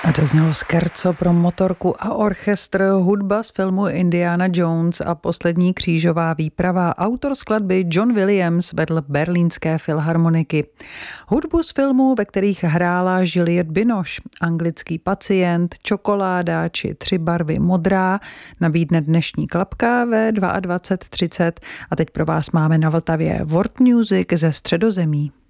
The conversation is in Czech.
A to znělo Scherzo pro motorku a orchestr, hudba z filmu Indiana Jones a poslední křížová výprava. Autor skladby John Williams vedl berlínské filharmoniky. Hudbu z filmů, ve kterých hrála Juliette Binoche, Anglický pacient, Čokoláda či Tři barvy modrá, nabídne dnešní Klapka ve 22:30 a teď pro vás máme na Vltavě World Music ze Středozemí.